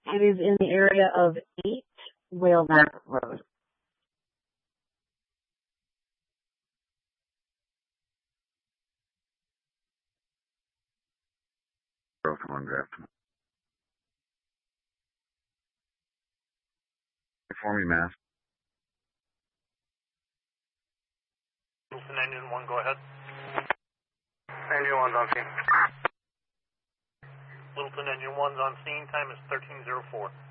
It is in the area of 8 Whaleback Road. One draft. For me, Mass. Littleton Engine 1, go ahead. Engine 1's on scene. Littleton Engine 1's on scene, time is 13:04.